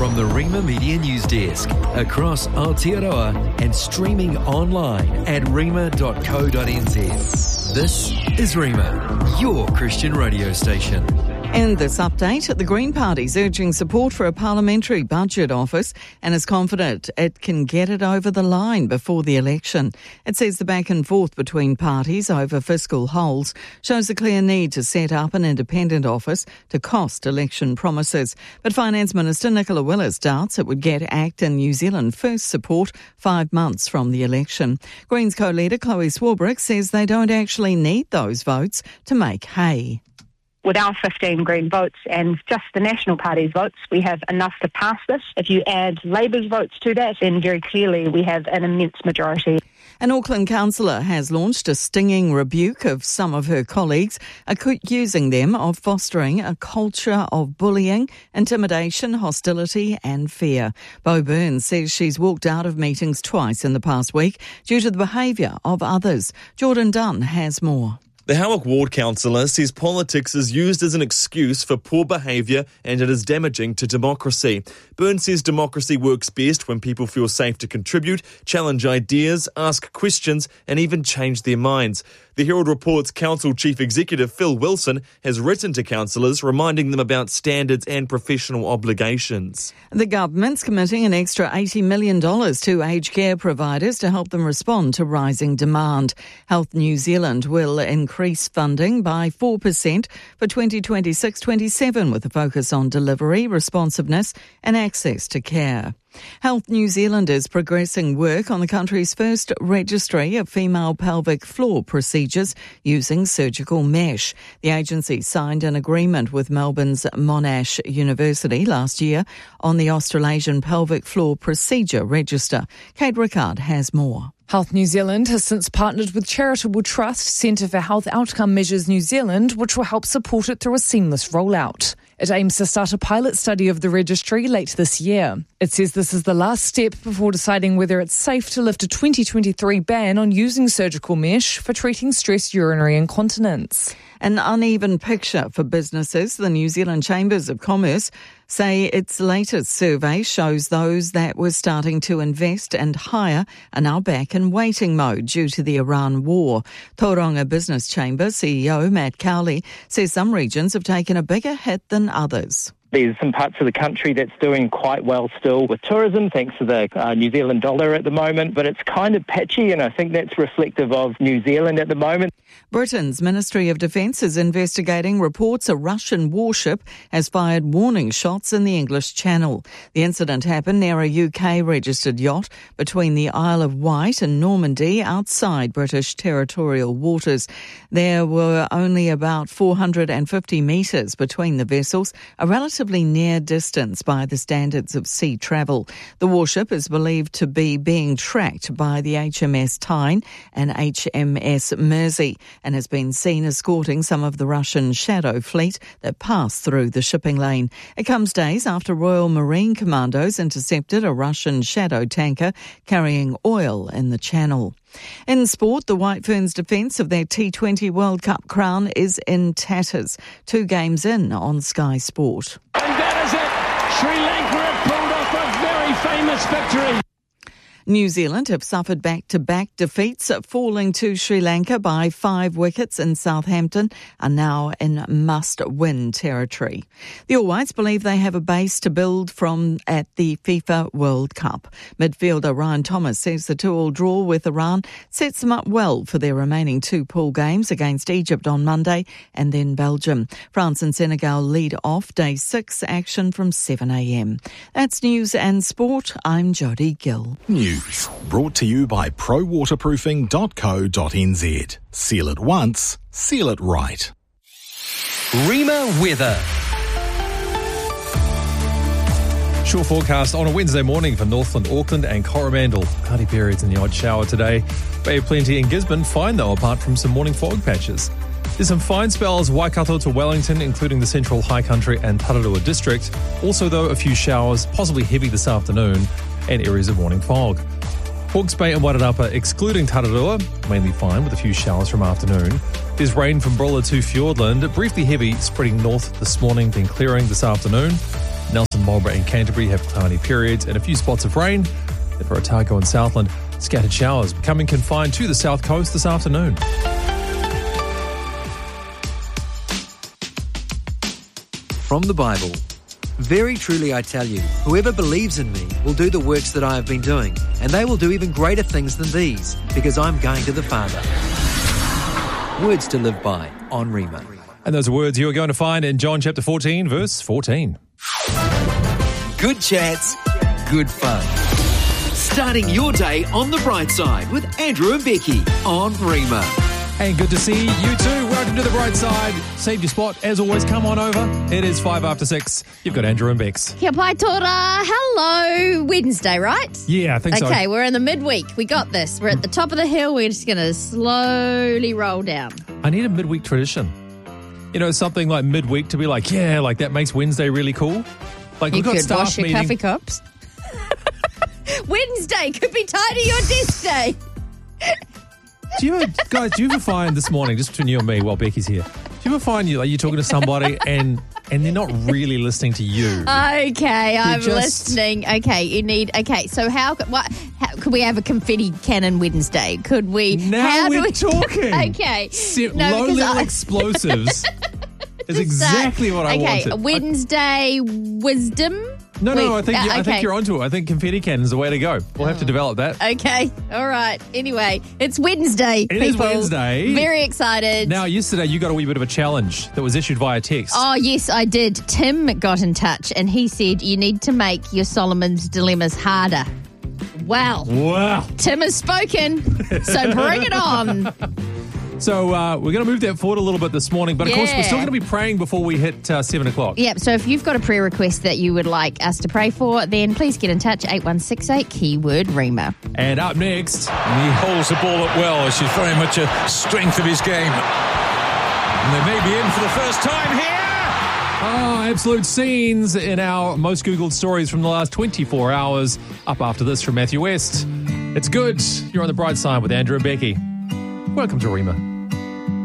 from the Rima Media News Desk across Aotearoa and streaming online at rima.co.nz. This is Rima, your Christian radio station. In this update, the Green Party's urging support for a parliamentary budget office and is confident it can get it over the line before the election. It says the back and forth between parties over fiscal holes shows a clear need to set up an independent office to cost election promises. But Finance Minister Nicola Willis doubts it would get ACT and New Zealand First support 5 months from the election. Greens co-leader Chloe Swarbrick says they don't actually need those votes to make hay. With our 15 Green votes and just the National Party's votes, we have enough to pass this. If you add Labour's votes to that, then very clearly we have an immense majority. An Auckland councillor has launched a stinging rebuke of some of her colleagues, accusing them of fostering a culture of bullying, intimidation, hostility and fear. Bo Burns says she's walked out of meetings twice in the past week due to the behaviour of others. Jordan Dunn has more. The Howick Ward councillor says politics is used as an excuse for poor behaviour and it is damaging to democracy. Burns says democracy works best when people feel safe to contribute, challenge ideas, ask questions and even change their minds. The Herald reports Council Chief Executive Phil Wilson has written to councillors reminding them about standards and professional obligations. The government's committing an extra $80 million to aged care providers to help them respond to rising demand. Health New Zealand will increase funding by 4% for 2026-27 with a focus on delivery, responsiveness and access to care. Health New Zealand is progressing work on the country's first registry of female pelvic floor procedures using surgical mesh. The agency signed an agreement with Melbourne's Monash University last year on the Australasian Pelvic Floor Procedure Register. Kate Rickard has more. Health New Zealand has since partnered with charitable trust Centre for Health Outcome Measures New Zealand, which will help support it through a seamless rollout. It aims to start a pilot study of the registry late this year. It says this is the last step before deciding whether it's safe to lift a 2023 ban on using surgical mesh for treating stress urinary incontinence. An uneven picture for businesses. The New Zealand Chambers of Commerce say its latest survey shows those that were starting to invest and hire are now back in waiting mode due to the Iran war. Tauranga Business Chamber CEO Matt Cowley says some regions have taken a bigger hit than others. There's some parts of the country that's doing quite well still with tourism, thanks to the New Zealand dollar at the moment, but it's kind of patchy, and I think that's reflective of New Zealand at the moment. Britain's Ministry of Defence is investigating reports a Russian warship has fired warning shots in the English Channel. The incident happened near a UK-registered yacht between the Isle of Wight and Normandy outside British territorial waters. There were only about 450 metres between the vessels, a relatively near distance by the standards of sea travel. The warship is believed to be being tracked by the HMS Tyne and HMS Mersey and has been seen escorting some of the Russian shadow fleet that passed through the shipping lane. It comes days after Royal Marine Commandos intercepted a Russian shadow tanker carrying oil in the Channel. In sport, the White Ferns' defence of their T20 World Cup crown is in tatters. 2 games in on Sky Sport. And that is it. Sri Lanka have pulled off a very famous victory. New Zealand have suffered back-to-back defeats, falling to Sri Lanka by 5 wickets in Southampton, are now in must-win territory. The All Whites believe they have a base to build from at the FIFA World Cup. Midfielder Ryan Thomas says the 2-2 draw with Iran sets them up well for their remaining 2 pool games against Egypt on Monday and then Belgium. France and Senegal lead off day 6 action from 7 a.m. That's news and sport. I'm Jodie Gill. News brought to you by prowaterproofing.co.nz. Seal it once, seal it right. Rima weather. Short forecast on a Wednesday morning for Northland, Auckland and Coromandel. Cloudy periods and the odd shower today. Bay of Plenty in Gisborne, fine though apart from some morning fog patches. There's some fine spells Waikato to Wellington, including the Central High Country and Tararua district. Also though a few showers, possibly heavy this afternoon, and areas of morning fog. Hawke's Bay and Wairarapa, excluding Tararua, mainly fine with a few showers from afternoon. There's rain from Brilla to Fiordland, briefly heavy, spreading north this morning, then clearing this afternoon. Nelson, Marlborough and Canterbury have cloudy periods and a few spots of rain. And for Otago and Southland, scattered showers becoming confined to the south coast this afternoon. From the Bible. Very truly I tell you, whoever believes in me will do the works that I have been doing, and they will do even greater things than these, because I'm going to the Father. Words to live by on Rima. And those are words you are going to find in John chapter 14, verse 14. Good chats, good fun. Starting your day on the bright side with Andrew and Becky on Rima. Hey, good to see you too. Welcome to the bright side. Saved your spot. As always, come on over. It is 5 after 6. You've got Andrew and Bex. Kia pai tora. Hello. Wednesday, right? Yeah, I think so. Okay, we're in the midweek. We got this. We're at the top of the hill. We're just going to slowly roll down. I need a midweek tradition. You know, something like midweek to be like, yeah, like that makes Wednesday really cool. Like You we've got could staff wash your meeting. coffee cups. Wednesday could be tidy your desk day. Do you ever find this morning, just between you and me while Becky's here, do you ever find you're talking to somebody and they're not really listening to you? Okay, I'm listening. Okay, so how could we have a confetti cannon Wednesday? Could we? Now we're talking. Okay. Low-level explosives is exactly what I wanted. Okay, Wednesday wisdom. No, I think you're onto it. I think confetti cannon is the way to go. We'll have to develop that. Okay, all right. Anyway, it's Wednesday, people. It is Wednesday. Very excited. Now, yesterday you got a wee bit of a challenge that was issued via text. Oh, yes, I did. Tim got in touch and he said you need to make your Solomon's Dilemmas harder. Wow. Tim has spoken, so bring it on. So we're going to move that forward a little bit this morning, but of course we're still going to be praying before we hit 7 o'clock. Yep, so if you've got a prayer request that you would like us to pray for, then please get in touch, 8168, keyword Rima. And up next... And he holds the ball up well, which is very much a strength of his game. And they may be in for the first time here. Oh, absolute scenes in our most Googled stories from the last 24 hours. Up after this from Matthew West. It's good. You're on the bright side with Andrew and Becky. Welcome to Rima.